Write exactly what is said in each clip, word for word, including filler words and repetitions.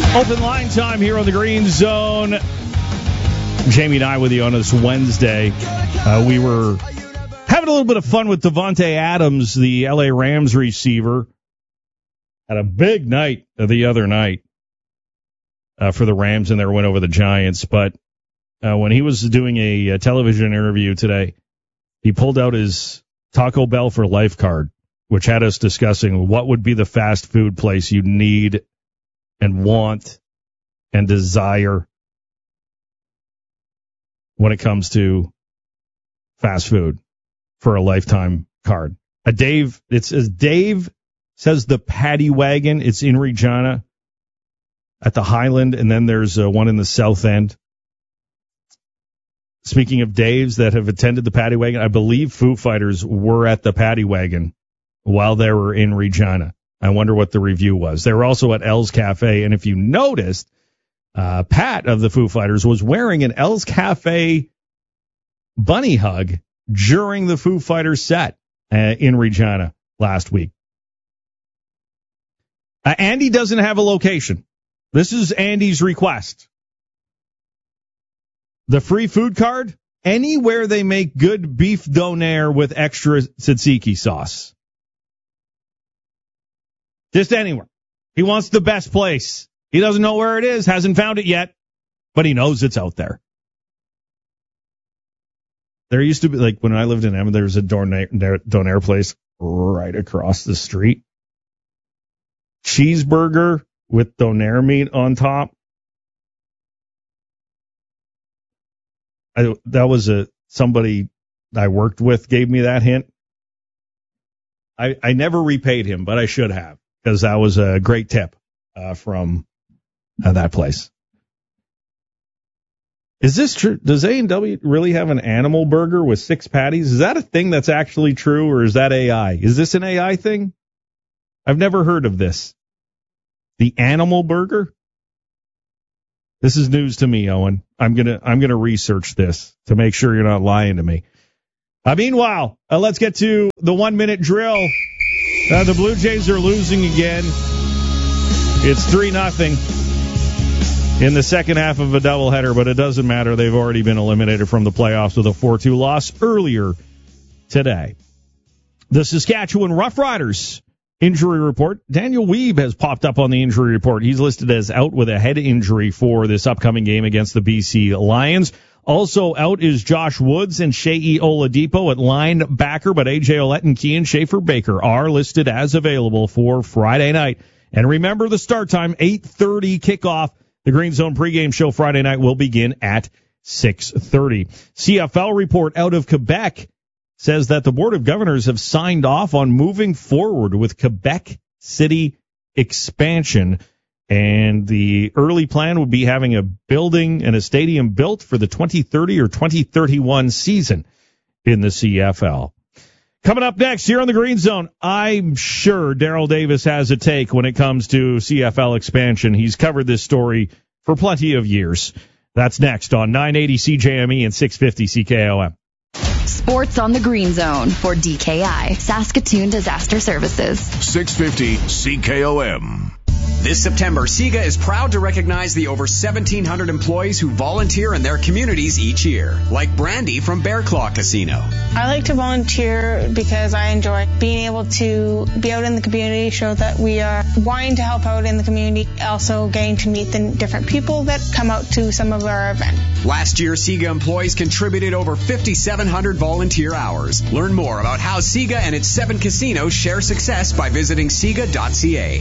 Open line time here on the Green Zone. Jamie and I with you on this Wednesday. Uh, we were having a little bit of fun with Davante Adams, the L A Rams receiver. Had a big night the other night uh, for the Rams in their win over the Giants. But uh, when he was doing a, a television interview today, he pulled out his Taco Bell for Life card, which had us discussing what would be the fast food place you need and want and desire when it comes to fast food for a lifetime card. A Dave, it says Dave says the Paddy Wagon. It's in Regina at the Highland, and then there's uh, one in the South End. Speaking of Daves that have attended the Paddy Wagon, I believe Foo Fighters were at the Paddy Wagon while they were in Regina. I wonder what the review was. They were also at L's Cafe, and if you noticed, uh, Pat of the Foo Fighters was wearing an L's Cafe bunny hug during the Foo Fighters set uh, in Regina last week. Uh, Andy doesn't have a location. This is Andy's request. The free food card, anywhere they make good beef donair with extra tzatziki sauce. Just anywhere. He wants the best place. He doesn't know where it is, hasn't found it yet, but he knows it's out there. There used to be, like, when I lived in Emma, there was a donair, donair place right across the street. Cheeseburger with donair meat on top. I, that was a somebody I worked with gave me that hint. I, I never repaid him, but I should have, because that was a great tip uh, from uh, that place. Is this true? Does A and W really have an animal burger with six patties? Is that a thing that's actually true, or is that A I? Is this an A I thing? I've never heard of this. The animal burger? This is news to me, Owen. I'm gonna I'm gonna research this to make sure you're not lying to me. Uh, meanwhile, uh, let's get to the one minute drill. Uh, the Blue Jays are losing again. It's three nothing in the second half of a doubleheader, but it doesn't matter. They've already been eliminated from the playoffs with a four two loss earlier today. The Saskatchewan Roughriders injury report. Daniel Weeb has popped up on the injury report. He's listed as out with a head injury for this upcoming game against the B C Lions. Also out is Josh Woods and Shea Oladipo at linebacker, but A J Ouellette and Kean Schaefer-Baker are listed as available for Friday night. And remember the start time, eight thirty kickoff. The Green Zone pregame show Friday night will begin at six thirty. C F L report out of Quebec says that the Board of Governors have signed off on moving forward with Quebec City expansion. And the early plan would be having a building and a stadium built for the twenty thirty or twenty thirty-one season in the C F L. Coming up next here on the Green Zone, I'm sure Daryl Davis has a take when it comes to C F L expansion. He's covered this story for plenty of years. That's next on nine eighty C J M E and six fifty C K O M. Sports on the Green Zone for D K I, Saskatoon Disaster Services. six fifty C K O M. This September, SIGA is proud to recognize the over seventeen hundred employees who volunteer in their communities each year, like Brandy from Bear Claw Casino. I like to volunteer because I enjoy being able to be out in the community, show that we are wanting to help out in the community, also getting to meet the different people that come out to some of our events. Last year, SIGA employees contributed over fifty-seven hundred volunteer hours. Learn more about how SIGA and its seven casinos share success by visiting siga dot c a.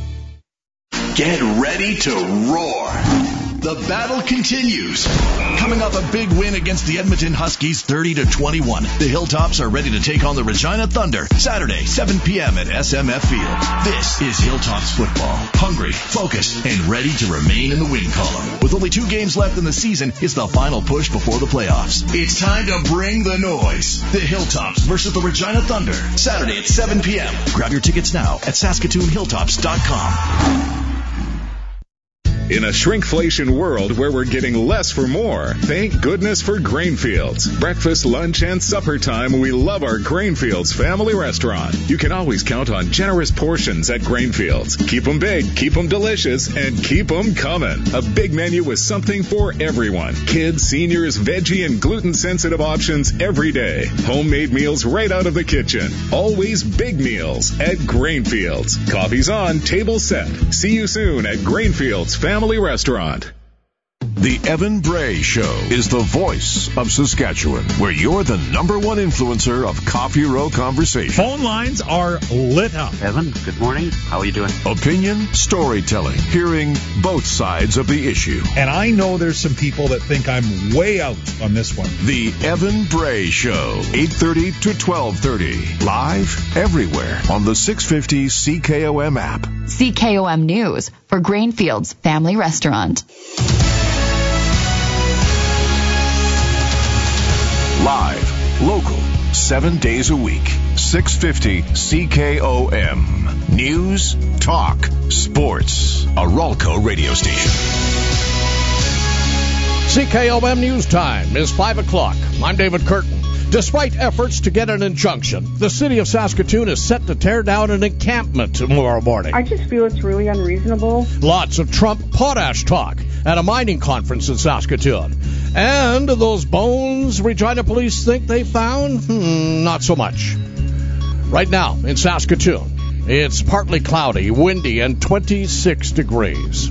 Get ready to roar. The battle continues. Coming off a big win against the Edmonton Huskies thirty to twenty-one, the Hilltops are ready to take on the Regina Thunder Saturday, seven p.m. at S M F Field. This is Hilltops football. Hungry, focused, and ready to remain in the win column. With only two games left in the season, it's the final push before the playoffs. It's time to bring the noise. The Hilltops versus the Regina Thunder Saturday at seven p.m. Grab your tickets now at Saskatoon Hilltops dot com. In a shrinkflation world where we're getting less for more, thank goodness for Grainfields. Breakfast, lunch, and supper time, we love our Grainfields family restaurant. You can always count on generous portions at Grainfields. Keep them big, keep them delicious, and keep them coming. A big menu with something for everyone. Kids, seniors, veggie, and gluten-sensitive options every day. Homemade meals right out of the kitchen. Always big meals at Grainfields. Coffee's on, table set. See you soon at Grainfields Family Restaurant. The Evan Bray Show is the voice of Saskatchewan, where you're the number one influencer of Coffee Row conversation. Phone lines are lit up. Evan, good morning. How are you doing? Opinion, storytelling, hearing both sides of the issue. And I know there's some people that think I'm way out on this one. The Evan Bray Show, eight thirty to twelve thirty. Live everywhere on the six fifty C K O M app. C K O M News for Grainfields Family Restaurant. Live, local, seven days a week. six fifty C K O M. News, talk, sports. A Ralco radio station. C K O M News Time is five o'clock. I'm David Curtin. Despite efforts to get an injunction, the city of Saskatoon is set to tear down an encampment tomorrow morning. I just feel it's really unreasonable. Lots of Trump potash talk at a mining conference in Saskatoon. And those bones Regina police think they found? Hmm, not so much. Right now in Saskatoon, it's partly cloudy, windy, and twenty-six degrees.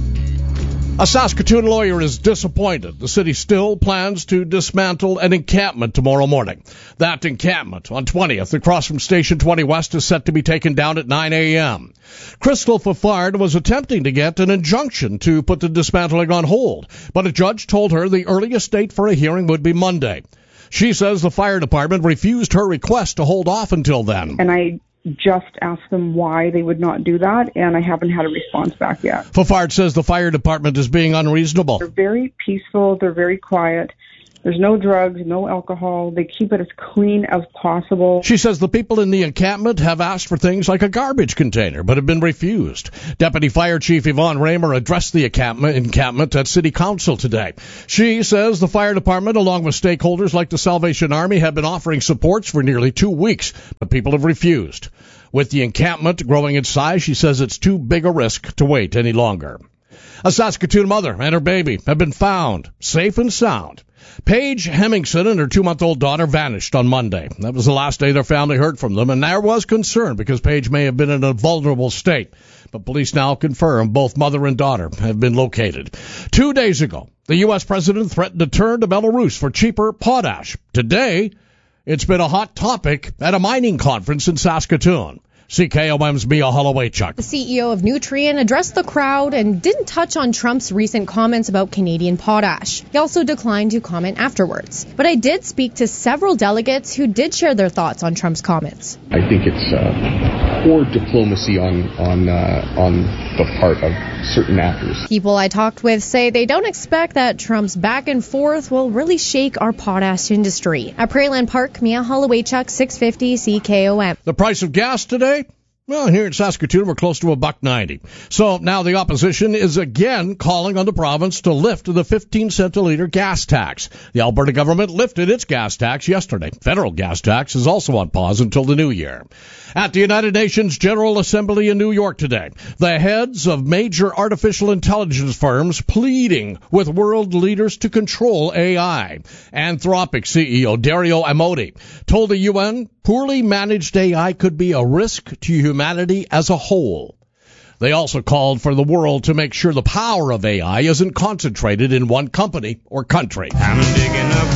A Saskatoon lawyer is disappointed. The city still plans to dismantle an encampment tomorrow morning. That encampment on twentieth across from Station twenty West is set to be taken down at nine a.m. Crystal Fafard was attempting to get an injunction to put the dismantling on hold, but a judge told her the earliest date for a hearing would be Monday. She says the fire department refused her request to hold off until then. And I just asked them why they would not do that, and I haven't had a response back yet. Fafard says the fire department is being unreasonable. They're very peaceful. They're very quiet. There's no drugs, no alcohol. They keep it as clean as possible. She says the people in the encampment have asked for things like a garbage container, but have been refused. Deputy Fire Chief Yvonne Raymer addressed the encampment, encampment at City Council today. She says the fire department, along with stakeholders like the Salvation Army, have been offering supports for nearly two weeks, but people have refused. With the encampment growing in size, she says it's too big a risk to wait any longer. A Saskatoon mother and her baby have been found, safe and sound. Paige Hemmingson and her two-month-old daughter vanished on Monday. That was the last day their family heard from them, and there was concern because Paige may have been in a vulnerable state. But police now confirm both mother and daughter have been located. Two days ago, the U S president threatened to turn to Belarus for cheaper potash. Today, it's been a hot topic at a mining conference in Saskatoon. C K O M's Mia Holloway-Chuck. The C E O of Nutrien addressed the crowd and didn't touch on Trump's recent comments about Canadian potash. He also declined to comment afterwards. But I did speak to several delegates who did share their thoughts on Trump's comments. I think it's uh, poor diplomacy on on uh, on the part of certain actors. People I talked with say they don't expect that Trump's back and forth will really shake our potash industry. At Prairieland Park, Mia Holloway-Chuck, six fifty C K O M. The price of gas today? Well, here in Saskatoon, we're close to a buck ninety. So now the opposition is again calling on the province to lift the fifteen cent a litre gas tax. The Alberta government lifted its gas tax yesterday. Federal gas tax is also on pause until the new year. At the United Nations General Assembly in New York today, the heads of major artificial intelligence firms pleading with world leaders to control A I. Anthropic C E O Dario Amodei told the U N poorly managed A I could be a risk to humanity as a whole. They also called for the world to make sure the power of A I isn't concentrated in one company or country. I'm digging up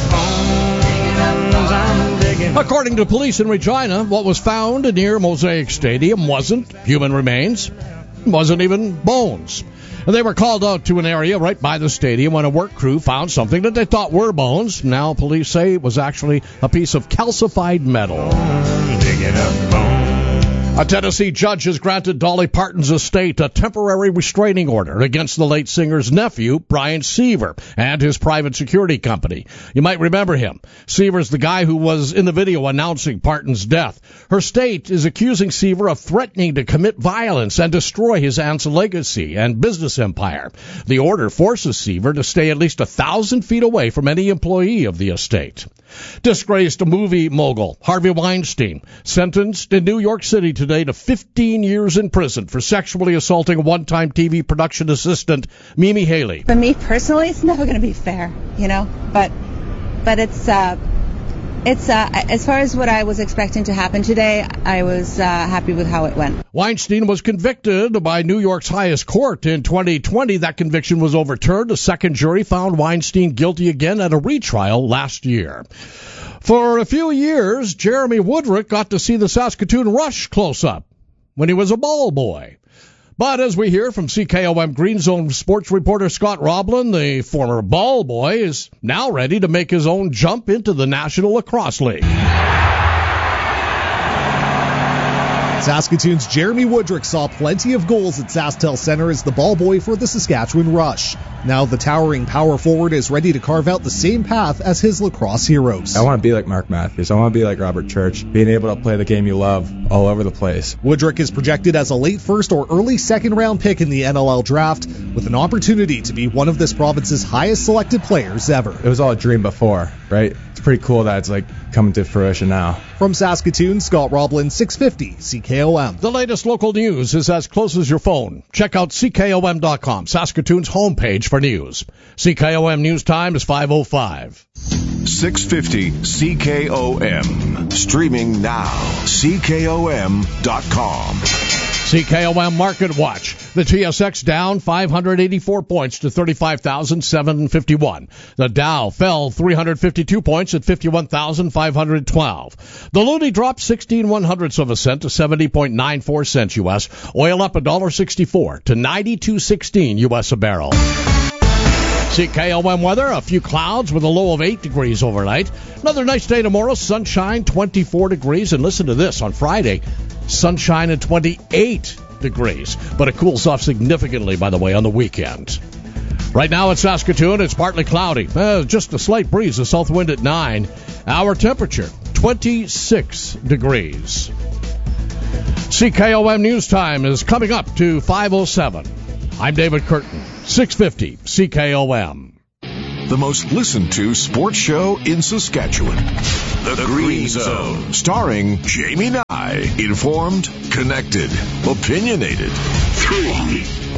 bones, I'm digging up. According to police in Regina, what was found near Mosaic Stadium wasn't human remains, wasn't even bones. And they were called out to an area right by the stadium when a work crew found something that they thought were bones. Now police say it was actually a piece of calcified metal. I'm digging up bones. A Tennessee judge has granted Dolly Parton's estate a temporary restraining order against the late singer's nephew, Brian Seaver, and his private security company. You might remember him. Seaver's the guy who was in the video announcing Parton's death. Her state is accusing Seaver of threatening to commit violence and destroy his aunt's legacy and business empire. The order forces Seaver to stay at least a thousand feet away from any employee of the estate. Disgraced movie mogul Harvey Weinstein sentenced in New York City today to fifteen years in prison for sexually assaulting one-time T V production assistant Mimi Haley. For me personally, it's never going to be fair, you know, but but it's uh, it's uh, as far as what I was expecting to happen today, I was uh, happy with how it went. Weinstein was convicted by New York's highest court in twenty twenty. That conviction was overturned. A second jury found Weinstein guilty again at a retrial last year. For a few years, Jeremy Woodrick got to see the Saskatoon Rush close up when he was a ball boy. But as we hear from C K O M Green Zone sports reporter Scott Roblin, the former ball boy is now ready to make his own jump into the National Lacrosse League. Saskatoon's Jeremy Woodrick saw plenty of goals at SaskTel Centre as the ball boy for the Saskatchewan Rush. Now the towering power forward is ready to carve out the same path as his lacrosse heroes. I want to be like Mark Matthews. I want to be like Robert Church, being able to play the game you love all over the place. Woodrick is projected as a late first or early second round pick in the N L L draft, with an opportunity to be one of this province's highest selected players ever. It was all a dream before, right? It's pretty cool that it's like coming to fruition now. From Saskatoon, Scott Roblin, six fifty C K O M. The latest local news is as close as your phone. Check out C K O M dot com, Saskatoon's homepage for news. C K O M News Time is five oh five. six fifty C K O M. Streaming now. C K O M dot com. C K O M Market Watch. The T S X down five hundred eighty-four points to thirty-five thousand seven hundred fifty-one. The Dow fell three hundred fifty-two points at fifty-one thousand five hundred twelve. The Loonie dropped sixteen one hundredths of a cent to seventy point nine four cents U S. Oil up one dollar sixty-four to ninety-two sixteen U S a barrel. C K O M weather, a few clouds with a low of eight degrees overnight. Another nice day tomorrow, sunshine, twenty-four degrees. And listen to this, on Friday, sunshine at twenty-eight degrees. But it cools off significantly, by the way, on the weekend. Right now in Saskatoon, it's partly cloudy. Uh, just a slight breeze, a south wind at nine. Our temperature, twenty-six degrees. C K O M News Time is coming up to five oh seven. I'm David Curtin, six fifty C K O M. The most listened to sports show in Saskatchewan. The, the Green Zone. Starring Jamie Nye. Informed, connected, opinionated. Three.